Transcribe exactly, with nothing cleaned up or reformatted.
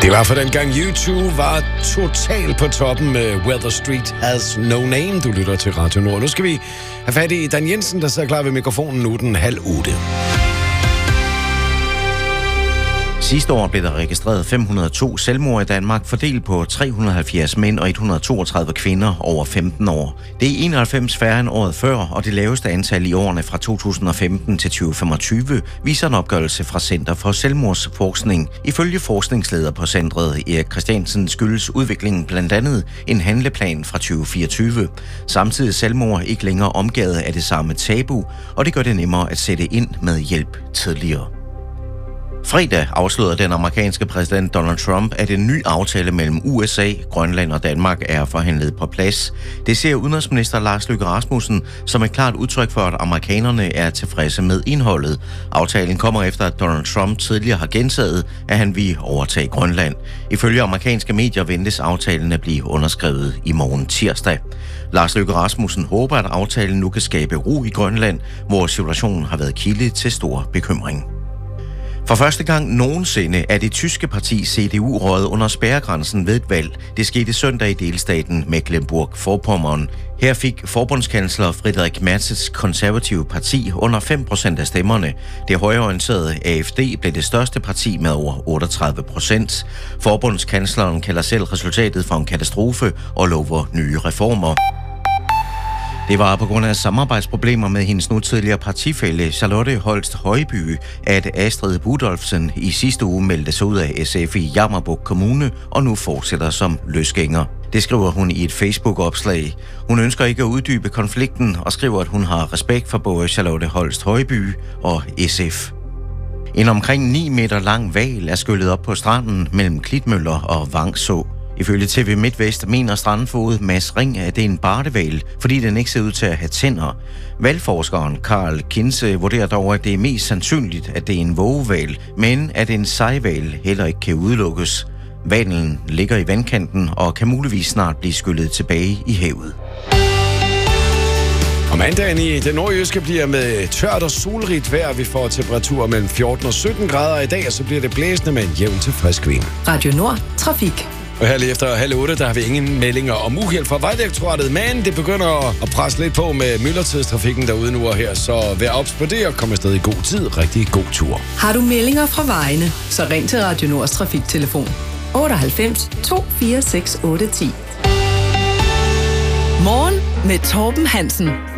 Det var for den gang U to var totalt på toppen med Weather Street Has No Name. Du lytter til Radio Nord. Nu skal vi have fat i Dan Jensen, der sidder klar ved mikrofonen nu den halv otte. Sidste år blev der registreret fem hundrede og to selvmord i Danmark, fordelt på tre hundrede og halvfjerds mænd og et hundrede og toogtredive kvinder over femten år. Det er enoghalvfems færre end året før, og det laveste antal i årene fra to tusind og femten til tyve femogtyve, viser en opgørelse fra Center for Selvmordsforskning. Ifølge forskningsleder på centret, Erik Christiansen, skyldes udviklingen blandt andet en handleplan fra tyve fireogtyve. Samtidig er selvmord ikke længere omgivet af det samme tabu, og det gør det nemmere at sætte ind med hjælp tidligere. Fredag afslørede den amerikanske præsident Donald Trump, at en ny aftale mellem U S A, Grønland og Danmark er forhandlet på plads. Det ser udenrigsminister Lars Løkke Rasmussen som et klart udtryk for, at amerikanerne er tilfredse med indholdet. Aftalen kommer efter, at Donald Trump tidligere har gentaget, at han vil overtage Grønland. Ifølge amerikanske medier ventes aftalen at blive underskrevet i morgen tirsdag. Lars Løkke Rasmussen håber, at aftalen nu kan skabe ro i Grønland, hvor situationen har været kilde til stor bekymring. For første gang nogensinde er det tyske parti C D U røget under spærregrænsen ved et valg. Det skete søndag i delstaten Mecklenburg-Vorpommern. Her fik forbundskansler Friedrich Merz's konservative parti under fem procent af stemmerne. Det højreorienterede A F D blev det største parti med over otteogtredive procent. Forbundskansleren kalder selv resultatet for en katastrofe og lover nye reformer. Det var på grund af samarbejdsproblemer med hendes nu tidligere partifælle Charlotte Holst Højby, at Astrid Budolfsen i sidste uge meldte sig ud af S F i Jammerbugt Kommune og nu fortsætter som løsgænger. Det skriver hun i et Facebook-opslag. Hun ønsker ikke at uddybe konflikten og skriver, at hun har respekt for både Charlotte Holst Højby og S F. En omkring ni meter lang hval er skyllet op på stranden mellem Klitmøller og Vangså. Ifølge T V MidtVest mener strandfoged Mads Ring, at det er en bardehval, fordi den ikke ser ud til at have tænder. Hvalforskeren Karl Kinse vurderer dog, at det er mest sandsynligt, at det er en vågehval, men at en sejhval heller ikke kan udelukkes. Hvalen ligger i vandkanten og kan muligvis snart blive skyllet tilbage i havet. Og mandagen i det nordjyske bliver med tørt og solrigt vejr. Vi får temperaturer mellem fjorten og sytten grader i dag, og så bliver det blæsende med en jævn til frisk vind. Radio Nord, trafik. Og her lige efter halv otte, der har vi ingen meldinger om uheld fra Vejdirektoratet, men det begynder at presse lidt på med myldretidstrafikken derude nu og her, så vær ops på det og kom afsted i god tid. Rigtig god tur. Har du meldinger fra vejene, så ring til Radio Nords trafiktelefon otteoghalvfems to fire seks otte ti. Morgen med Torben Hansen.